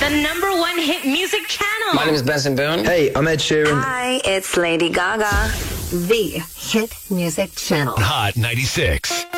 The #1 hit music channel. My name is Benson Boone. Hey, I'm Ed Sheeran. Hi, it's Lady Gaga. The hit music channel. Hot 96.